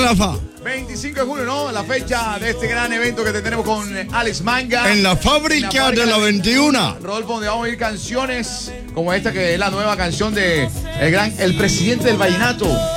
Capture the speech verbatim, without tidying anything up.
Rafa? veinticinco de julio, ¿no? La fecha de este gran evento que tenemos con Alex Manga. En la fábrica, en la fábrica de la veintiuno. Rodolfo, donde vamos a oír canciones como esta, que es la nueva canción de el gran, el presidente del vallenato.